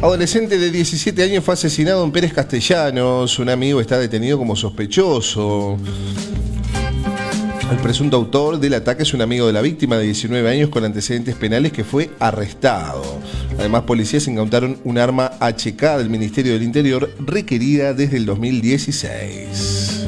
Adolescente de 17 años fue asesinado en Pérez Castellanos. Un amigo está detenido como sospechoso. El presunto autor del ataque es un amigo de la víctima de 19 años con antecedentes penales que fue arrestado. Además, policías incautaron un arma HK del Ministerio del Interior requerida desde el 2016.